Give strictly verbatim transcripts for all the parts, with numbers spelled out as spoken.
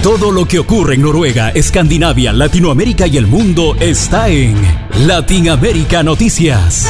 Todo lo que ocurre en Noruega, Escandinavia, Latinoamérica y el mundo está en Latinoamérica Noticias.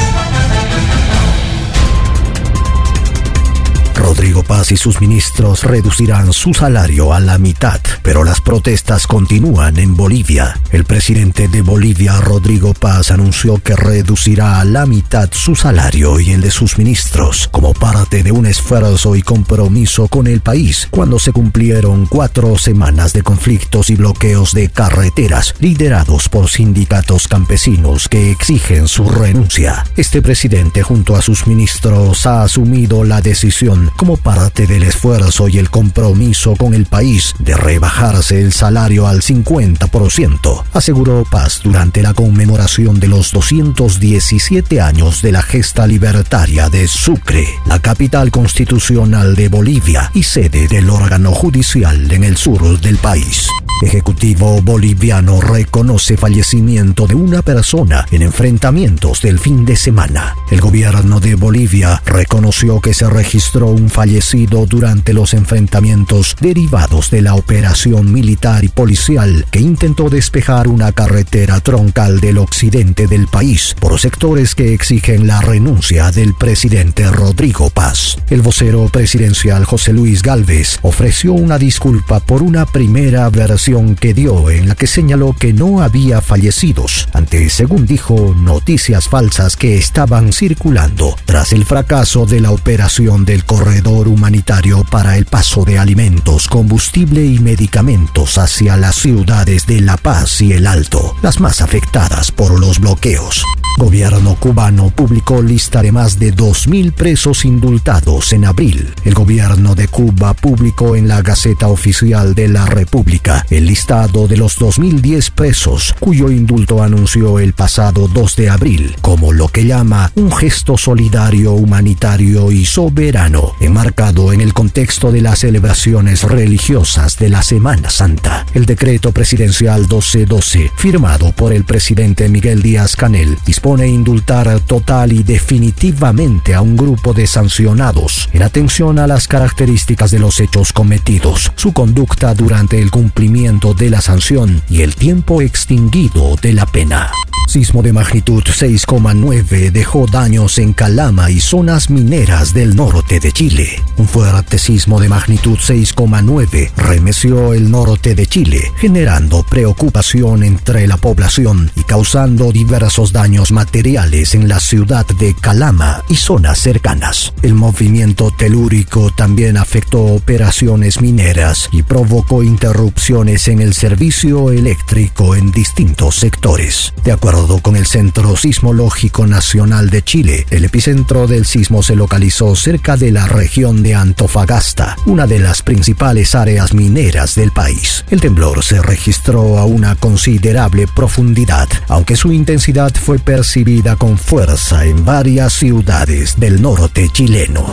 Rodrigo Paz y sus ministros reducirán su salario a la mitad, pero las protestas continúan en Bolivia. El presidente de Bolivia, Rodrigo Paz, anunció que reducirá a la mitad su salario y el de sus ministros, como parte de un esfuerzo y compromiso con el país, cuando se cumplieron cuatro semanas de conflictos y bloqueos de carreteras, liderados por sindicatos campesinos que exigen su renuncia. Este presidente, junto a sus ministros, ha asumido la decisión como parte del esfuerzo y el compromiso con el país de rebajarse el salario al cincuenta por ciento, aseguró Paz durante la conmemoración de los doscientos diecisiete años de la gesta libertaria de Sucre, la capital constitucional de Bolivia y sede del órgano judicial en el sur del país. Ejecutivo boliviano reconoce fallecimiento de una persona en enfrentamientos del fin de semana. El gobierno de Bolivia reconoció que se registró un fallecido durante los enfrentamientos derivados de la operación militar y policial que intentó despejar una carretera troncal del occidente del país por sectores que exigen la renuncia del presidente Rodrigo Paz. El vocero presidencial José Luis Gálvez ofreció una disculpa por una primera versión que dio en la que señaló que no había fallecidos ante, según dijo, noticias falsas que estaban circulando tras el fracaso de la operación del corredor humanitario para el paso de alimentos, combustible y medicamentos hacia las ciudades de La Paz y El Alto, las más afectadas por los bloqueos. Gobierno cubano publicó lista de más de dos mil presos indultados en abril. El gobierno de Cuba publicó en la Gaceta Oficial de la República el listado de los dos mil diez presos, cuyo indulto anunció el pasado dos de abril como lo que llama un gesto solidario, humanitario y soberano, enmarcado en el contexto de las celebraciones religiosas de la Semana Santa. El decreto presidencial doce doce, firmado por el presidente Miguel Díaz-Canel, dispone indultar total y definitivamente a un grupo de sancionados en atención a las características de los hechos cometidos, su conducta durante el cumplimiento de la sanción y el tiempo extinguido de la pena. Sismo de magnitud seis coma nueve dejó daños en Calama y zonas mineras del norte de Chile. Un fuerte sismo de magnitud seis coma nueve remeció el norte de Chile, generando preocupación entre la población y causando diversos daños materiales en la ciudad de Calama y zonas cercanas. El movimiento telúrico también afectó operaciones mineras y provocó interrupciones en el servicio eléctrico en distintos sectores. De acuerdo con el Centro Sismológico Nacional de Chile, el epicentro del sismo se localizó cerca de la región de Antofagasta, una de las principales áreas mineras del país. El temblor se registró a una considerable profundidad, aunque su intensidad fue percibida con fuerza en varias ciudades del norte chileno.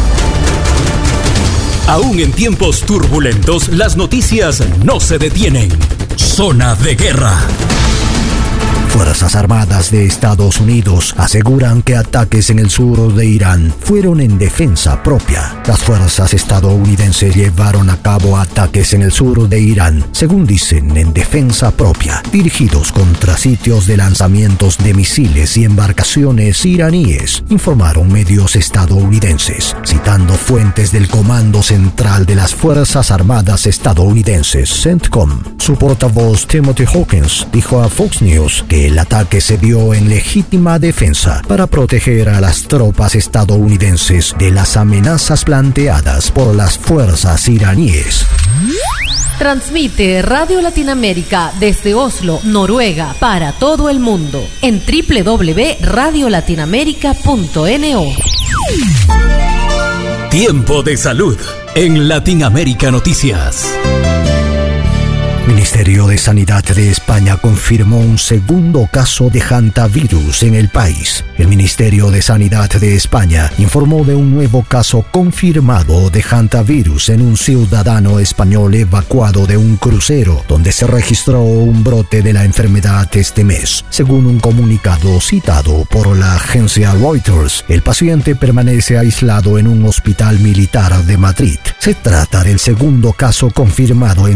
Aún en tiempos turbulentos, las noticias no se detienen. Zona de guerra. Fuerzas Armadas de Estados Unidos aseguran que ataques en el sur de Irán fueron en defensa propia. Las fuerzas estadounidenses llevaron a cabo ataques en el sur de Irán, según dicen, en defensa propia, dirigidos contra sitios de lanzamientos de misiles y embarcaciones iraníes, informaron medios estadounidenses, citando fuentes del Comando Central de las Fuerzas Armadas estadounidenses, CENTCOM. Su portavoz Timothy Hawkins dijo a Fox News que el ataque se dio en legítima defensa para proteger a las tropas estadounidenses de las amenazas planteadas por las fuerzas iraníes. Transmite Radio Latinoamérica desde Oslo, Noruega, para todo el mundo en doble u doble u doble u punto radio latinoamérica punto no. Tiempo de salud en Latinoamérica Noticias. Ministerio de Sanidad de España confirmó un segundo caso de hantavirus en el país. El Ministerio de Sanidad de España informó de un nuevo caso confirmado de hantavirus en un ciudadano español evacuado de un crucero, donde se registró un brote de la enfermedad este mes. Según un comunicado citado por la agencia Reuters, el paciente permanece aislado en un hospital militar de Madrid. Se trata del segundo caso confirmado en